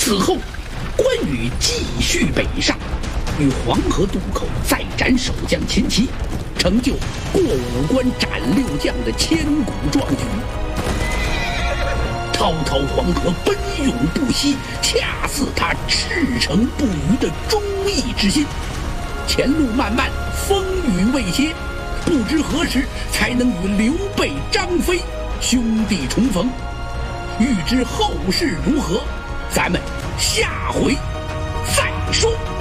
此后，关羽继续北上，于黄河渡口再斩守将秦琪，成就过五关斩六将的千古壮举。滔滔黄河奔涌不息，恰似他赤诚不渝的忠义之心。前路漫漫，风雨未歇，不知何时才能与刘备、张飞兄弟重逢。欲知后事如何，咱们下回再说。